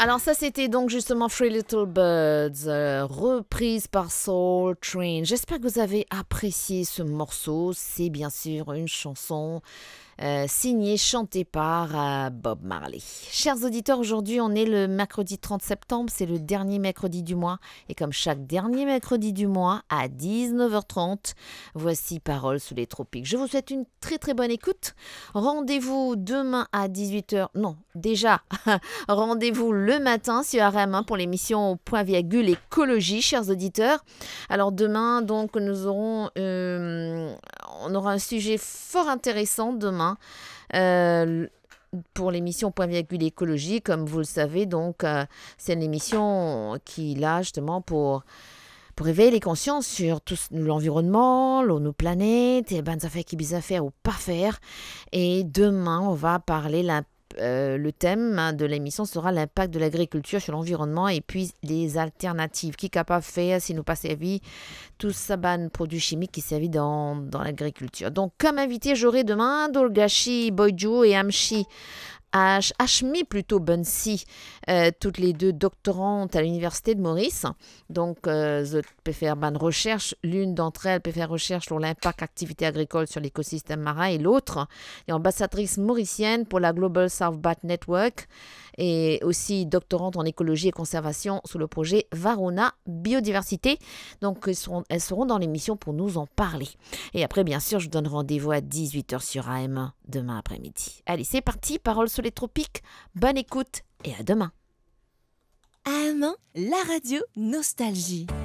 Alors ça, c'était donc justement Three Little Birds, reprise par Soul Train. J'espère que vous avez apprécié ce morceau. C'est bien sûr une chanson signée, chantée par Bob Marley. Chers auditeurs, aujourd'hui on est le mercredi 30 septembre, c'est le dernier mercredi du mois. Et comme chaque dernier mercredi du mois, à 19h30, voici Paroles sous les tropiques. Je vous souhaite une très très bonne écoute. Rendez-vous demain à 18h. Non, déjà, rendez-vous le matin sur RM1 pour l'émission Point Virgule Écologie, chers auditeurs. Alors demain, donc, on aura un sujet fort intéressant demain. Pour l'émission Point Virgule Écologie, comme vous le savez, donc c'est une émission qui est là justement pour éveiller les consciences sur tout l'environnement, nos planètes, et ben ça fait qui bizarre faire ou pas faire. Et demain, on va parler le thème de l'émission sera l'impact de l'agriculture sur l'environnement et puis les alternatives. Qui est capable de faire si nous pas servi tout ça, produits chimiques qui servent dans l'agriculture. Donc, comme invité, j'aurai demain Dolgashi Boyju et Ashmi plutôt Bunsi, toutes les deux doctorantes à l'université de Maurice. Donc, je peux faire une recherche. L'une d'entre elles peut faire recherche sur l'impact activité agricole sur l'écosystème marin et l'autre est ambassadrice mauricienne pour la Global South Bat Network et aussi doctorante en écologie et conservation sous le projet Varuna Biodiversité. Donc, elles seront dans l'émission pour nous en parler. Et après, bien sûr, je vous donne rendez-vous à 18h sur AM1 demain après-midi. Allez, c'est parti, Paroles sur les tropiques. Bonne écoute et à demain. AM1, la radio Nostalgie.